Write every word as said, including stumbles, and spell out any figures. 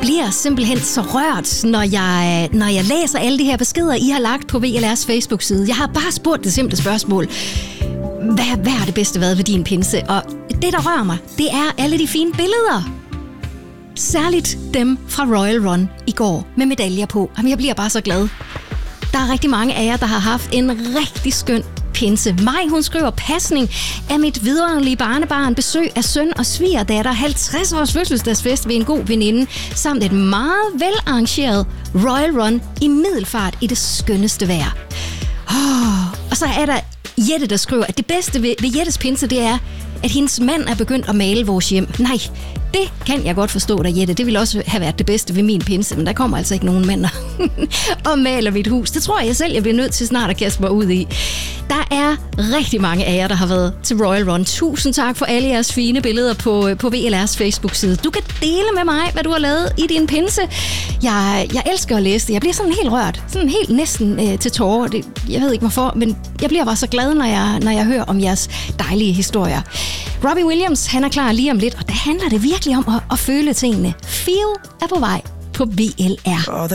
bliver simpelthen så rørt, når jeg, når jeg læser alle de her beskeder, I har lagt på V L R's Facebook-side. Jeg har bare spurgt det simple spørgsmål. Hvad, hvad har det bedste været ved din pinse? Og det, der rører mig, det er alle de fine billeder. Særligt dem fra Royal Run i går med medaljer på. Jamen, jeg bliver bare så glad. Der er rigtig mange af jer, der har haft en rigtig skøn pinse. Maj, hun skriver, pasning af mit vidunderlige barnebarn, besøg af søn og svigerdatter, halvtreds års fødselsdagsfest ved en god veninde, samt et meget velarrangeret Royal Run i Middelfart i det skønneste vejr. Oh, og så er der Jette, der skriver, at det bedste ved, ved Jettes pinse, det er, at hendes mand er begyndt at male vores hjem. Nej, det kan jeg godt forstå dig, Jette. Det ville også have været det bedste ved min pinse, men der kommer altså ikke nogen mænd og maler mit hus. Det tror jeg selv, jeg bliver nødt til snart at kaste mig ud i. Der er rigtig mange af jer, der har været til Royal Run. Tusind tak for alle jeres fine billeder på, på V L R's Facebook-side. Du kan dele med mig, hvad du har lavet i din pinse. Jeg, jeg elsker at læse det. Jeg bliver sådan helt rørt. Sådan helt næsten øh, til tårer. Det, jeg ved ikke hvorfor, men jeg bliver bare så glad, når jeg, når jeg hører om jeres dejlige historier. Robbie Williams, han er klar lige om lidt, og der handler det virkelig om at, at føle tingene. Feel er på vej på V L R.